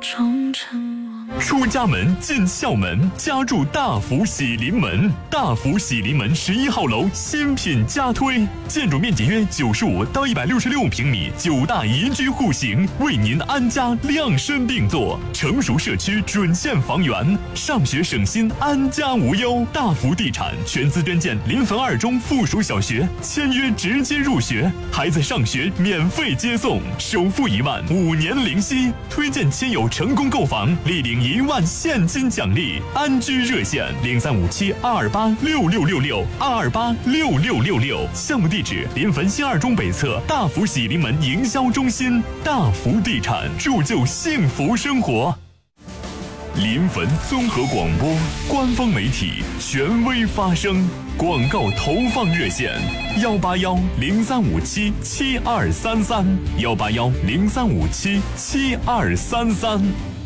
出家门进校门，家住大福喜临门。大福喜临门11号楼新品加推，建筑面积约95到166平米，9大宜居户型，为您安家量身定做。成熟社区准现房源，上学省心，安家无忧。大福地产全资捐建临汾2中附属小学，签约直接入学，孩子上学免费接送，首付1万，5年零息。推荐亲友成功购房，立领1万现金奖励。安居热线0357-228-6666，228-6666。项目地址：临汾新2中北侧大福喜临门营销中心。大福地产，铸就幸福生活。临汾综合广播官方媒体，权威发声。广告投放热线：181-0357-7233，181-0357-7233。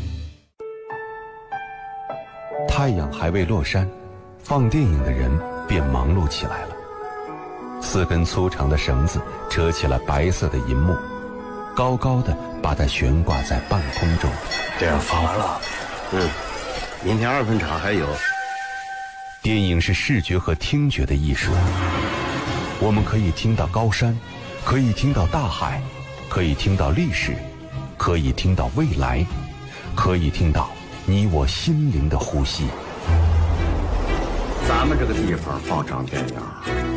太阳还未落山，放电影的人便忙碌起来了。4根粗长的绳子扯起了白色的银幕，高高的把它悬挂在半空中。 电影放完了，明天2分场还有。 电影是视觉和听觉的艺术，我们可以听到高山，可以听到大海，可以听到历史，可以听到未来，可以听到你我心灵的呼吸。 咱们这个地方放场电影